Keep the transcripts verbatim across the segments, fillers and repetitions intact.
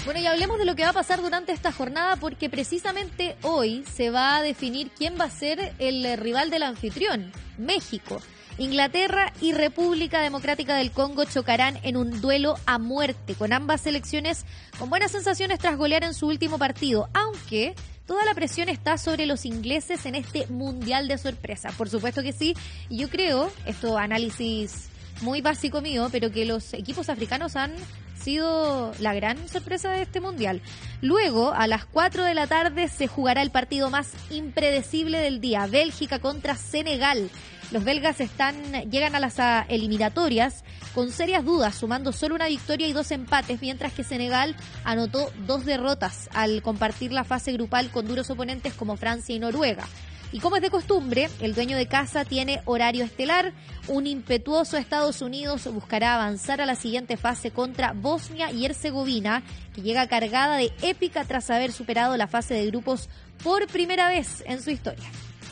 Bueno, y hablemos de lo que va a pasar durante esta jornada, porque precisamente hoy se va a definir quién va a ser el rival del anfitrión, México. Inglaterra y República Democrática del Congo chocarán en un duelo a muerte, con ambas selecciones con buenas sensaciones tras golear en su último partido, aunque toda la presión está sobre los ingleses en este mundial de sorpresa. Por supuesto que sí, y yo creo, esto análisis muy básico mío, pero que los equipos africanos han sido la gran sorpresa de este mundial. Luego, a las cuatro de la tarde, se jugará el partido más impredecible del día, Bélgica contra Senegal. Los belgas están, llegan a las a, eliminatorias con serias dudas, sumando solo una victoria y dos empates, mientras que Senegal anotó dos derrotas al compartir la fase grupal con duros oponentes como Francia y Noruega. Y como es de costumbre, el dueño de casa tiene horario estelar. Un impetuoso Estados Unidos buscará avanzar a la siguiente fase contra Bosnia y Herzegovina, que llega cargada de épica tras haber superado la fase de grupos por primera vez en su historia.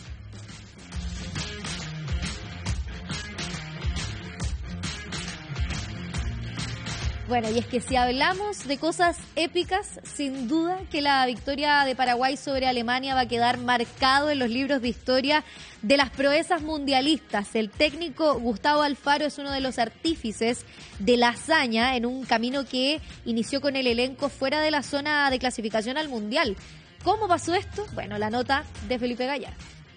Bueno, y es que si hablamos de cosas épicas, sin duda que la victoria de Paraguay sobre Alemania va a quedar marcado en los libros de historia de las proezas mundialistas. El técnico Gustavo Alfaro es uno de los artífices de la hazaña en un camino que inició con el elenco fuera de la zona de clasificación al Mundial. ¿Cómo pasó esto? Bueno, la nota de Felipe Gallardo.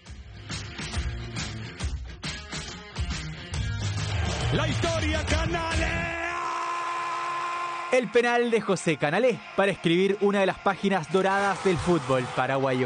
La historia Canales. El penal de José Canalé para escribir una de las páginas doradas del fútbol paraguayo.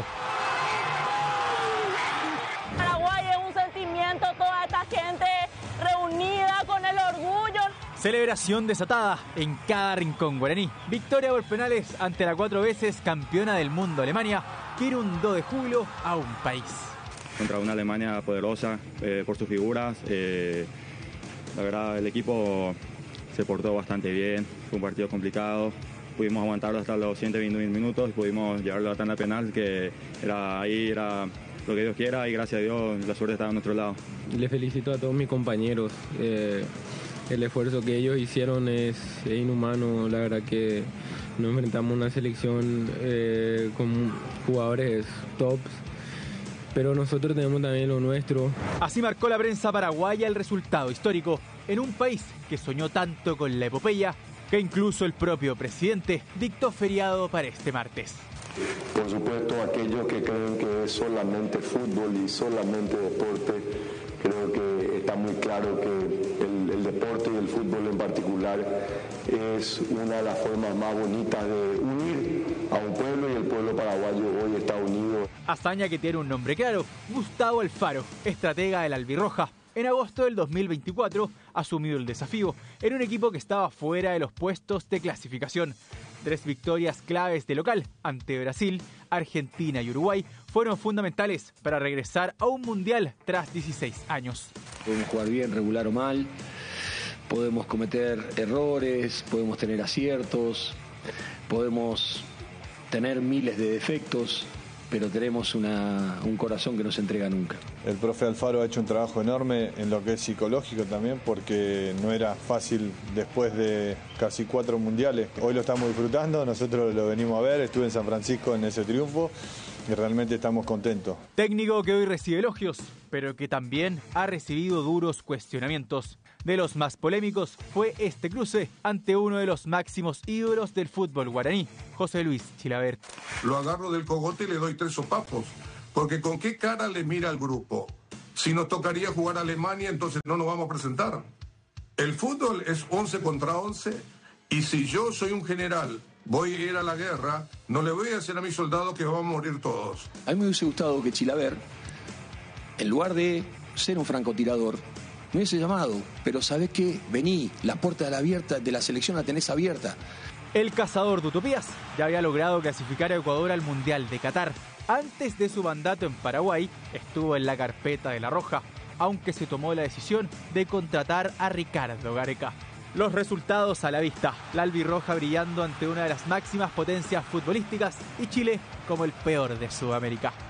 Paraguay es un sentimiento, toda esta gente reunida con el orgullo. Celebración desatada en cada rincón guaraní. Victoria por penales ante la cuatro veces campeona del mundo Alemania, que inundó de júbilo a un país. Contra una Alemania poderosa eh, por sus figuras. Eh, la verdad, el equipo se portó bastante bien, fue un partido complicado, pudimos aguantarlo hasta los ciento veinte minutos, pudimos llevarlo a la tanda penal, que era ahí era lo que Dios quiera y gracias a Dios la suerte estaba a nuestro lado. Le felicito a todos mis compañeros, eh, el esfuerzo que ellos hicieron es, es inhumano, la verdad que nos enfrentamos a una selección eh, con jugadores tops, pero nosotros tenemos también lo nuestro. Así marcó la prensa paraguaya el resultado histórico en un país que soñó tanto con la epopeya que incluso el propio presidente dictó feriado para este martes. Por supuesto, aquellos que creen que es solamente fútbol y solamente deporte, creo que está muy claro que el, el deporte y el fútbol en particular es una de las formas más bonitas de unir a un pueblo, y el pueblo paraguayo hoy está unido. Hazaña que tiene un nombre claro: Gustavo Alfaro, estratega del albirroja. En agosto del dos mil veinticuatro asumió el desafío en un equipo que estaba fuera de los puestos de clasificación. Tres victorias claves de local ante Brasil, Argentina y Uruguay fueron fundamentales para regresar a un mundial tras dieciséis años. Podemos jugar bien, regular o mal, podemos cometer errores, podemos tener aciertos, podemos tener miles de defectos, pero tenemos una, un corazón que no se entrega nunca. El profe Alfaro ha hecho un trabajo enorme en lo que es psicológico también, porque no era fácil después de casi cuatro mundiales. Hoy lo estamos disfrutando, nosotros lo venimos a ver, estuve en San Francisco en ese triunfo y realmente estamos contentos. Técnico que hoy recibe elogios, pero que también ha recibido duros cuestionamientos. De los más polémicos fue este cruce ante uno de los máximos ídolos del fútbol guaraní, José Luis Chilavert. Lo agarro del cogote y le doy tres sopapos, porque ¿con qué cara le mira al grupo? Si nos tocaría jugar a Alemania, entonces no nos vamos a presentar. El fútbol es once contra once, y si yo soy un general, voy a ir a la guerra, no le voy a decir a mis soldados que vamos a morir todos. A mí me hubiese gustado que Chilavert, en lugar de ser un francotirador, me hubiese llamado, pero ¿sabés qué? Vení, la puerta de la, abierta, de la selección la tenés abierta. El cazador de utopías ya había logrado clasificar a Ecuador al Mundial de Qatar. Antes de su mandato en Paraguay, estuvo en la carpeta de La Roja, aunque se tomó la decisión de contratar a Ricardo Gareca. Los resultados a la vista: la albirroja brillando ante una de las máximas potencias futbolísticas y Chile como el peor de Sudamérica.